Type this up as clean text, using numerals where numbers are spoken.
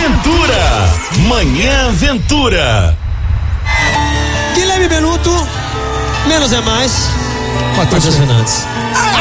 Ventura. Manhã Ventura. Guilherme Benuto, menos é mais. Matheus Fernandes.